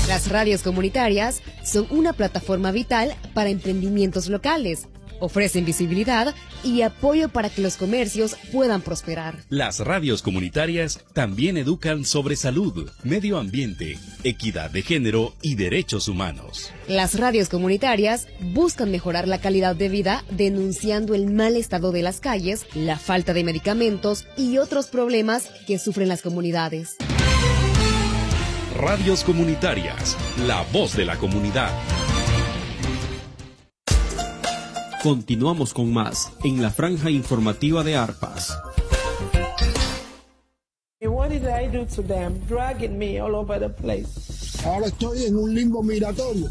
Las radios comunitarias son una plataforma vital para emprendimientos locales. Ofrecen visibilidad y apoyo para que los comercios puedan prosperar. Las radios comunitarias también educan sobre salud, medio ambiente, equidad de género y derechos humanos. Las radios comunitarias buscan mejorar la calidad de vida denunciando el mal estado de las calles, la falta de medicamentos y otros problemas que sufren las comunidades. Radios comunitarias, la voz de la comunidad. Continuamos con más en la franja informativa de Arpas. What did I do to them? Dragging me all over the place. Ahora estoy en un limbo migratorio.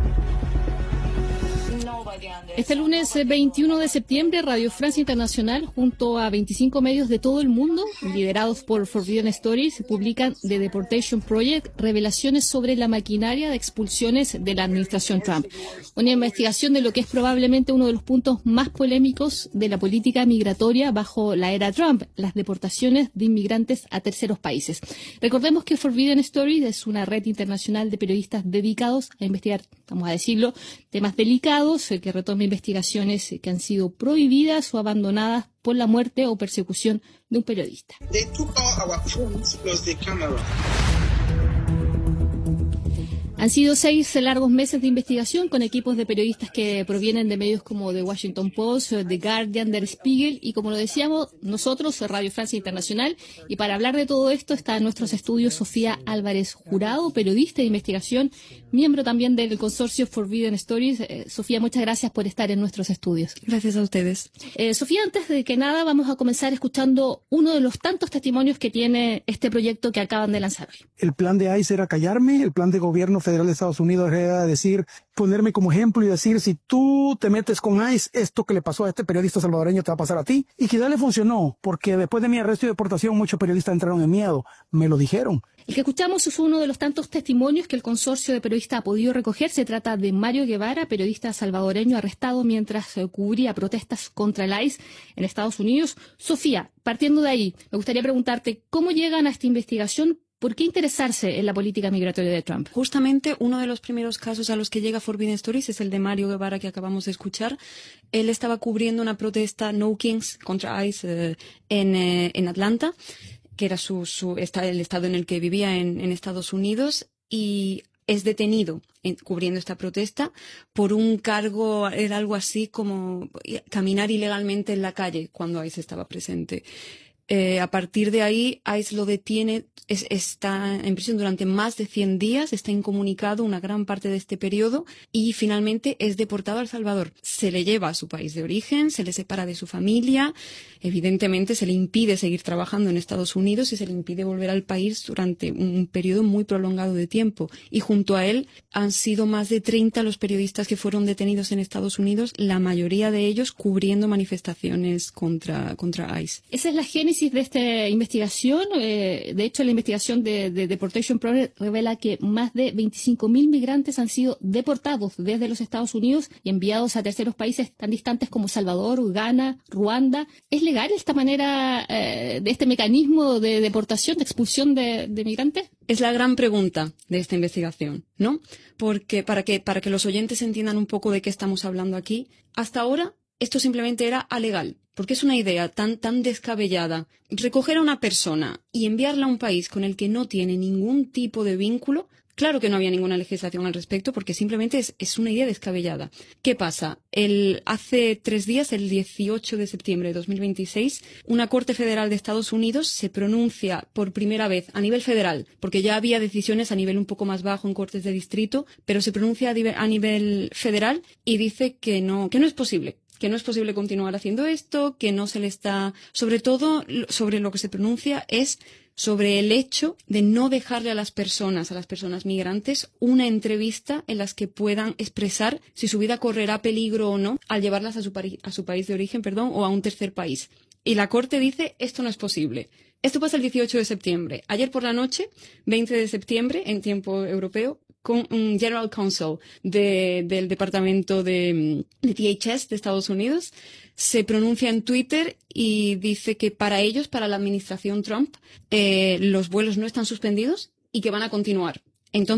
Este lunes 21 de septiembre, Radio Francia Internacional, junto a 25 medios de todo el mundo, liderados por Forbidden Stories, publican The Deportation Project, revelaciones sobre la maquinaria de expulsiones de la administración Trump. Una investigación de lo que es probablemente uno de los puntos más polémicos de la política migratoria bajo la era Trump, las deportaciones de inmigrantes a terceros países. Recordemos que Forbidden Stories es una red internacional de periodistas dedicados a investigar, vamos a decirlo, temas delicados, que retome investigaciones que han sido prohibidas o abandonadas por la muerte o persecución de un periodista. They took all our phones plus the camera. Han sido 6 largos meses de investigación con equipos de periodistas que provienen de medios como The Washington Post, The Guardian, Der Spiegel y, como lo decíamos, nosotros, Radio Francia Internacional. Y para hablar de todo esto está en nuestros estudios Sofía Álvarez Jurado, periodista de investigación, miembro también del consorcio Forbidden Stories. Sofía, muchas gracias por estar en nuestros estudios. Gracias a ustedes. Sofía, antes de que nada, vamos a comenzar escuchando uno de los tantos testimonios que tiene este proyecto que acaban de lanzar hoy. El plan de ICE era callarme, el plan de gobierno federal de Estados Unidos era decir, ponerme como ejemplo y decir, si tú te metes con ICE, esto que le pasó a este periodista salvadoreño te va a pasar a ti. Y quizá le funcionó, porque después de mi arresto y deportación, muchos periodistas entraron en miedo. Me lo dijeron. El que escuchamos es uno de los tantos testimonios que el consorcio de periodistas ha podido recoger. Se trata de Mario Guevara, periodista salvadoreño arrestado mientras cubría protestas contra el ICE en Estados Unidos. Sofía, partiendo de ahí, me gustaría preguntarte, ¿cómo llegan a esta investigación? ¿Por qué interesarse en la política migratoria de Trump? Justamente uno de los primeros casos a los que llega Forbidden Stories es el de Mario Guevara que acabamos de escuchar. Él estaba cubriendo una protesta No Kings contra ICE en Atlanta, que era el estado en el que vivía en Estados Unidos, y es detenido cubriendo esta protesta por un cargo, era algo así como caminar ilegalmente en la calle cuando ICE estaba presente. A partir de ahí, ICE lo detiene, está en prisión durante más de 100 días, está incomunicado una gran parte de este periodo y finalmente es deportado a El Salvador. Se le lleva a su país de origen, se le separa de su familia, evidentemente se le impide seguir trabajando en Estados Unidos y se le impide volver al país durante un periodo muy prolongado de tiempo. Y junto a él han sido más de 30 los periodistas que fueron detenidos en Estados Unidos, la mayoría de ellos cubriendo manifestaciones contra ICE. Esa es la génesis de esta investigación. De hecho, la investigación de Deportation Project revela que más de 25.000 migrantes han sido deportados desde los Estados Unidos y enviados a terceros países tan distantes como Salvador, Ghana, Ruanda. ¿Es legal esta manera, de este mecanismo de deportación, de expulsión de migrantes? Es la gran pregunta de esta investigación, ¿no? Porque para que los oyentes entiendan un poco de qué estamos hablando aquí, hasta ahora esto simplemente era alegal. Porque es una idea tan descabellada. Recoger a una persona y enviarla a un país con el que no tiene ningún tipo de vínculo, claro que no había ninguna legislación al respecto porque simplemente es una idea descabellada. ¿Qué pasa? Hace 3 días, el 18 de septiembre de 2026, una Corte Federal de Estados Unidos se pronuncia por primera vez a nivel federal, porque ya había decisiones a nivel un poco más bajo en cortes de distrito, pero se pronuncia a nivel federal y dice que no es posible. Que no es posible continuar haciendo esto, que no se le está... Sobre todo, sobre lo que se pronuncia es sobre el hecho de no dejarle a las personas migrantes, una entrevista en las que puedan expresar si su vida correrá peligro o no al llevarlas a su país de origen, o a un tercer país. Y la Corte dice, esto no es posible. Esto pasa el 18 de septiembre. Ayer por la noche, 20 de septiembre, en tiempo europeo, con un General Counsel del Departamento de DHS de Estados Unidos, se pronuncia en Twitter y dice que para ellos, para la administración Trump, los vuelos no están suspendidos y que van a continuar. Entonces,